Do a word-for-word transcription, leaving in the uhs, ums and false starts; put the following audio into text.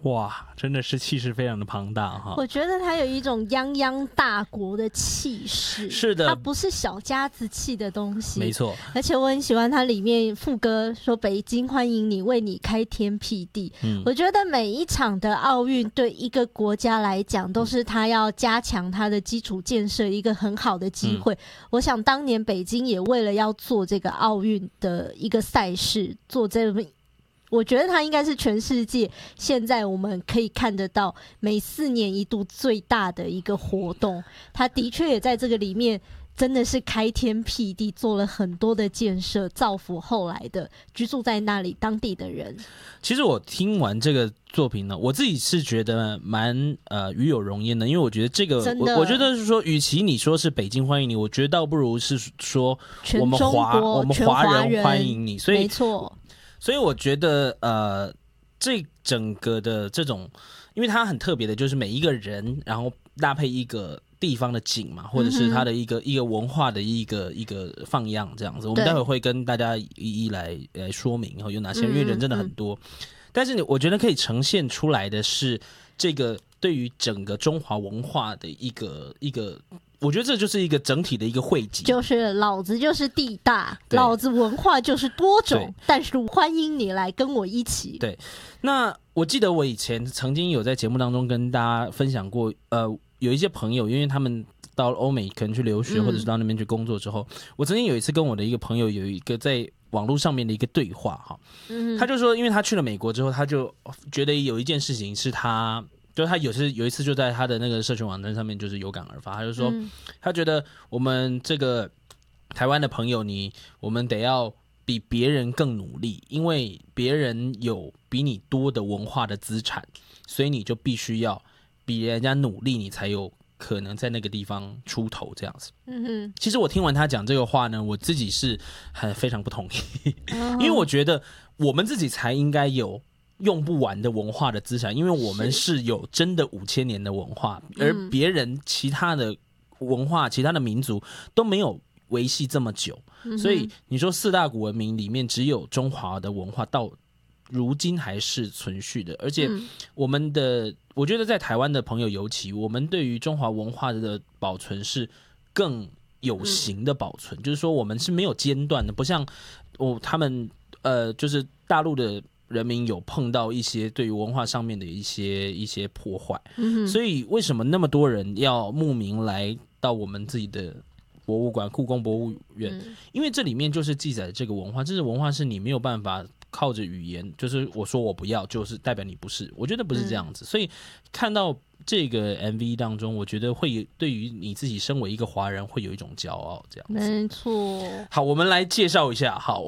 哇，真的是气势非常的庞大哈！ 我觉得他有一种泱泱大国的气势， 是的， 他不是小家子气的东西， 没错。 而且我很喜欢他里面副歌说“北京欢迎你，为你开天辟地”嗯。我觉得每一场的奥运对一个国家来讲，都是他要加强他的基础建设一个很好的机会。嗯、我想当年北京也为了要做这个奥运的一个赛事，做这个。我觉得它应该是全世界现在我们可以看得到每四年一度最大的一个活动，它的确也在这个里面真的是开天辟地，做了很多的建设，造福后来的居住在那里当地的人。 其实我听完这个作品呢，我自己是觉得蛮呃与有荣焉的，因为我觉得这个我我觉得是说，与其你说是北京欢迎你，我觉得倒不如是说我们华我们华人欢迎你，所以没错。 所以我觉得，呃，这整个的这种，因为它很特别的，就是每一个人，然后搭配一个地方的景嘛，或者是它的一个、嗯、一个文化的一个一个放样这样子。我们待会会跟大家一一来来说明，有哪些，因为人真的很多。嗯嗯、但是我觉得可以呈现出来的是这个对于整个中华文化的一个一个。我觉得这就是一个整体的一个汇集， 就是老子就是地大，老子文化就是多种，但是欢迎你来跟我一起。 对，那我记得我以前曾经有在节目当中跟大家分享过，呃，有一些朋友，因为他们到欧美可能去留学，或者是到那边去工作之后，嗯、我曾经有一次跟我的一个朋友有一个在网络上面的一个对话哈，嗯、他就说，因为他去了美国之后，他就觉得有一件事情是他。就他有次有一次就在他的那个社群网站上面就是有感而发，他就说、嗯、他觉得我们这个台湾的朋友你我们得要比别人更努力，因为别人有比你多的文化的资产，所以你就必须要比人家努力，你才有可能在那个地方出头这样子。嗯哼，其实我听完他讲这个话呢，我自己是很非常不同意，因为我觉得我们自己才应该有用不完的文化的资产，因为我们是有真的五千年的文化，而别人其他的文化、其他的民族都没有维系这么久，嗯、所以你说四大古文明里面只有中华的文化到如今还是存续的，而且我们的，嗯、我觉得在台湾的朋友尤其，我们对于中华文化的保存是更有形的保存，嗯、就是说我们是没有间断的，不像哦他们呃就是大陆的。人民有碰到一些对于文化上面的一些一些破坏，嗯、所以为什么那么多人要慕名来到我们自己的博物馆、故宫博物院？嗯、因为这里面就是记载这个文化，这是文化是你没有办法靠着语言，就是我说我不要，就是代表你不是。我觉得不是这样子，嗯、所以看到这个 M V 当中，我觉得会对于你自己身为一个华人会有一种骄傲，这样子。 没错。 好，我们来介绍一下，好。